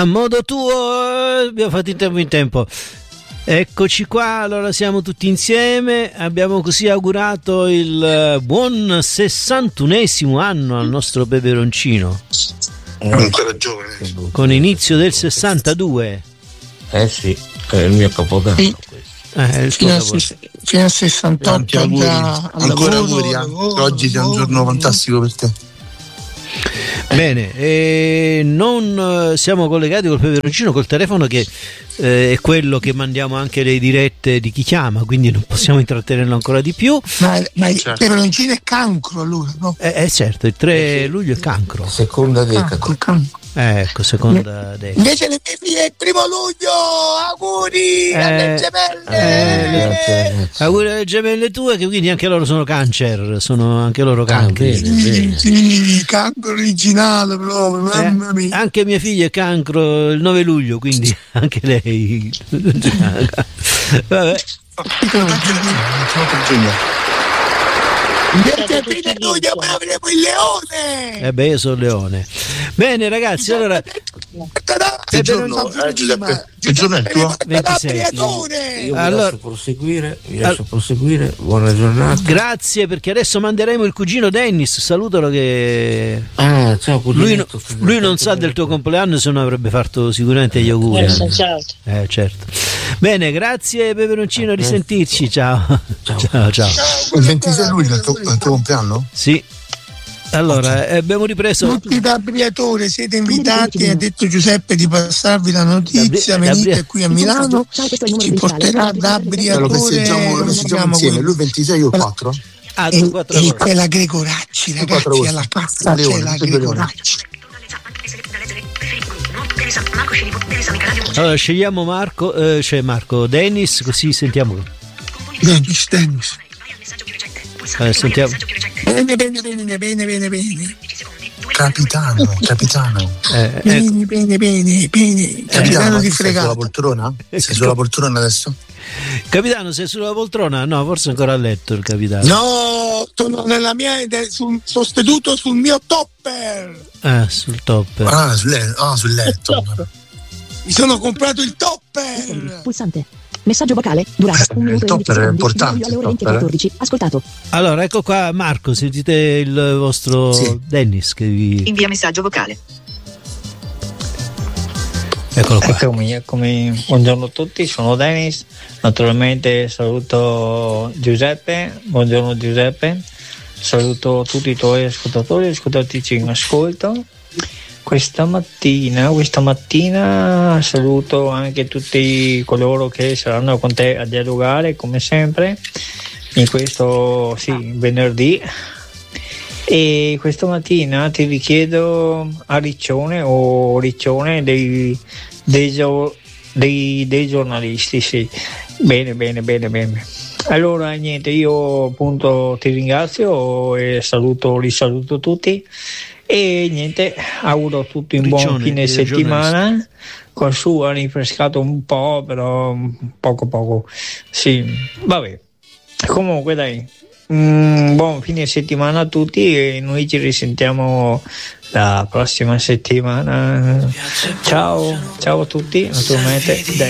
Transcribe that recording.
A modo tuo, abbiamo fatto in tempo. Eccoci qua, allora siamo tutti insieme, abbiamo così augurato il buon 61esimo anno al nostro peperoncino. Ancora giovane. Con inizio del 62. Sì, è il mio capodanno. Fino a 68 ancora auguri, oggi è un giorno fantastico per te. Bene, non siamo collegati col peperoncino, col telefono che è quello che mandiamo anche le dirette di chi chiama, quindi non possiamo intrattenerlo ancora di più. Ma il peperoncino è cancro allora, no? Certo, il 3 luglio è cancro. Seconda decada. Cancro. Ecco, seconda decada. Invece le mie figlie è il 1 luglio, auguri alle gemelle. Auguri alle gemelle tue, che quindi anche loro sono cancer, sono anche loro cancri. Bene. Sì, cancro originale proprio, mamma mia. Anche mia figlia è cancro il 9 luglio, quindi anche lei. Vabbè. Il luglio poi avremo il leone. Io sono leone. Bene ragazzi, allora Che giorno Giuseppe? Che giorno è il tuo? 26. Io vi lascio proseguire. Buona giornata. Grazie, perché adesso manderemo il cugino Dennis, salutalo che ciao cugino. Lui non sa del tuo compleanno, se no avrebbe fatto sicuramente gli auguri. Certo. Bene, grazie peperoncino, risentirci. Ciao. Il 26 luglio è il tuo compleanno? Sì. Allora, abbiamo ripreso. Tutti da Briatore siete invitati, ha detto Giuseppe di passarvi la notizia, venite qui a Milano, ci porterà da Briatore. Lo festeggiamo insieme, lui 26 io 4. E c'è la Gregoracci, ragazzi, alla pasta c'è la Gregoracci. Allora scegliamo Marco Dennis, così sentiamo. Dennis. Sentiamo. Bene. Capitano. Bene. Capitano di fregato. Sulla poltrona? Sei sulla poltrona adesso? Capitano, sei sulla poltrona? No, forse ancora a letto il capitano. No, sono nella mia, sono seduto sul mio topper. Sul topper. Sul letto. Mi sono comprato il topper. Pulsante. Messaggio vocale, durata 1 minuto e 11 secondi. È importante. Alle ore 20:14. Ascoltato. Allora, ecco qua Marco, sentite il vostro Dennis che vi invia messaggio vocale. Eccolo qua. Eccomi. Buongiorno a tutti, sono Dennis. Naturalmente saluto Giuseppe. Buongiorno Giuseppe. Saluto tutti i tuoi ascoltatori e ascoltatrici in ascolto. Questa mattina saluto anche tutti coloro che saranno con te a dialogare come sempre in questo venerdì, e questa mattina ti richiedo a Riccione dei giornalisti, sì. Bene. Allora niente, io appunto ti ringrazio e li saluto tutti. E niente, auguro a tutti un buon fine settimana. Con su ha rinfrescato un po', però poco. Sì, vabbè. Comunque dai, buon fine settimana a tutti e noi ci risentiamo la prossima settimana. Ciao a tutti, naturalmente.